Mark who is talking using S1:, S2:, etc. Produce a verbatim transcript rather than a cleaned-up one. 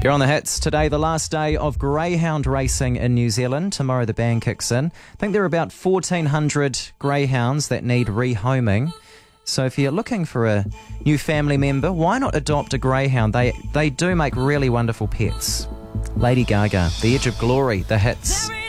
S1: You're on the hits. Today, the last day of greyhound racing in New Zealand. Tomorrow the ban kicks in. I think there are about fourteen hundred greyhounds that need rehoming. So if you're looking for a new family member, why not adopt a greyhound? They, they do make really wonderful pets. Lady Gaga, The Edge of Glory, the hits.